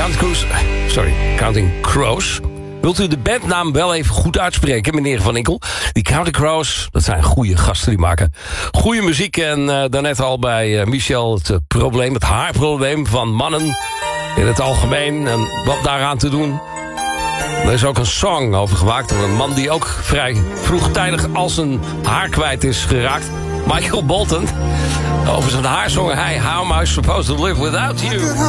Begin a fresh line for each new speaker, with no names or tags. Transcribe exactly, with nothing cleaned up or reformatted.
Counting Crows. Sorry, Counting Crows. Wilt u de bandnaam wel even goed uitspreken, meneer Van Inkel? Die Counting Crows, dat zijn goede gasten die maken goede muziek. En uh, daarnet al bij uh, Michel het uh, probleem, het haarprobleem van mannen in het algemeen. En wat daaraan te doen. Er is ook een song over gemaakt door een man die ook vrij vroegtijdig al zijn haar kwijt is geraakt. Michael Bolton. Over zijn haar zong hij How Am I Supposed to Live Without You?